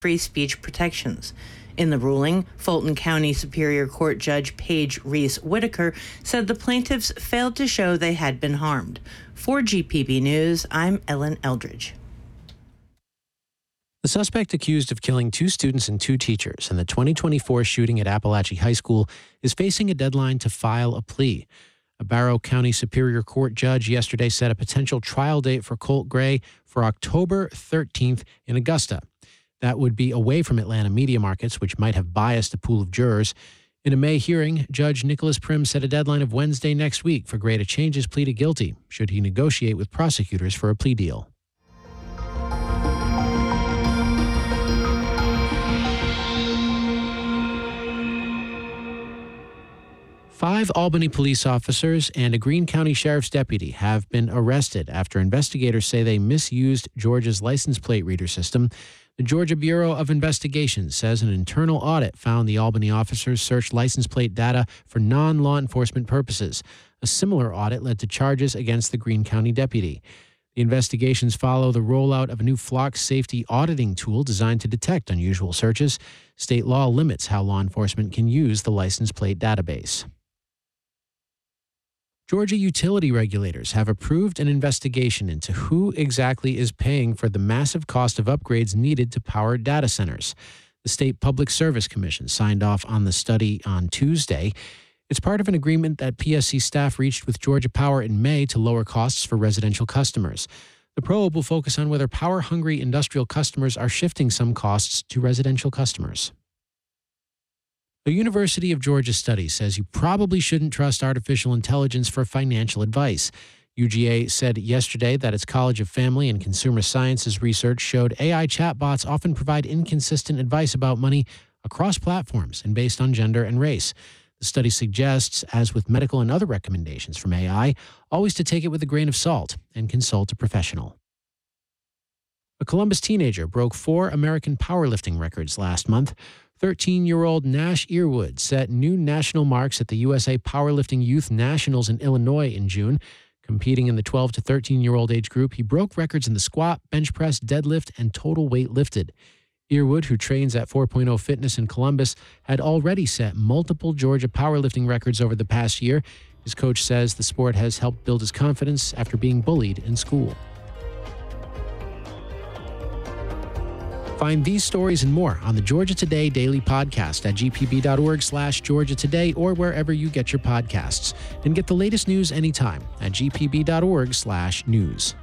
free speech protections. In the ruling, Fulton County Superior Court Judge Paige Reese Whitaker said the plaintiffs failed to show they had been harmed. For GPB News, I'm Ellen Eldridge. The suspect accused of killing 2 students and 2 teachers in the 2024 shooting at Appalachia High School is facing a deadline to file a plea. A Barrow County Superior Court judge yesterday set a potential trial date for Colt Gray for October 13th in Augusta. That would be away from Atlanta media markets, which might have biased a pool of jurors. In a May hearing, Judge Nicholas Prim set a deadline of Wednesday next week for Gray to change his plea to guilty, should he negotiate with prosecutors for a plea deal. Five Albany police officers and a Greene County Sheriff's deputy have been arrested after investigators say they misused Georgia's license plate reader system. The Georgia Bureau of Investigation says an internal audit found the Albany officers searched license plate data for non-law enforcement purposes. A similar audit led to charges against the Greene County deputy. The investigations follow the rollout of a new flock safety auditing tool designed to detect unusual searches. State law limits how law enforcement can use the license plate database. Georgia utility regulators have approved an investigation into who exactly is paying for the massive cost of upgrades needed to power data centers. The State Public Service Commission signed off on the study on Tuesday. It's part of an agreement that PSC staff reached with Georgia Power in May to lower costs for residential customers. The probe will focus on whether power-hungry industrial customers are shifting some costs to residential customers. The University of Georgia study says you probably shouldn't trust artificial intelligence for financial advice. UGA said yesterday that its College of Family and Consumer Sciences research showed AI chatbots often provide inconsistent advice about money across platforms and based on gender and race. The study suggests, as with medical and other recommendations from AI, always to take it with a grain of salt and consult a professional. A Columbus teenager broke 4 American powerlifting records last month. 13-year-old Nash Earwood set new national marks at the USA Powerlifting Youth Nationals in Illinois in June. Competing in the 12 to 13-year-old age group, he broke records in the squat, bench press, deadlift, and total weight lifted. Earwood, who trains at 4.0 Fitness in Columbus, had already set multiple Georgia powerlifting records over the past year. His coach says the sport has helped build his confidence after being bullied in school. Find these stories and more on the Georgia Today Daily Podcast at gpb.org/Georgia Today or wherever you get your podcasts. And get the latest news anytime at gpb.org/news.